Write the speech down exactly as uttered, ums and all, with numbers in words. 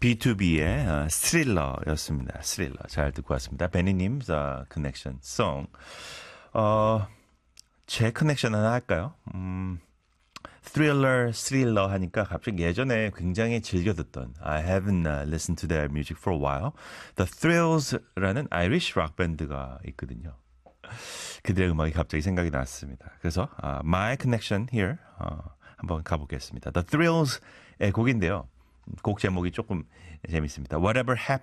비투비의 어, 스릴러였습니다. 스릴러 잘 듣고 왔습니다. 베니님 어, 커넥션 송. 어, 제 커넥션 하나 할까요? 음, thriller, 스릴러 하니까 갑자기 예전에 굉장히 즐겨 듣던 I haven't uh, listened to their music for a while. The Thrills라는 아이리쉬 락 밴드가 있거든요. 그들의 음악이 갑자기 생각이 났습니다. 그래서 uh, My Connection here 어, 한번 가보겠습니다. The Thrills의 곡인데요. 곡 제목이 조금 재밌습니다. Whatever happened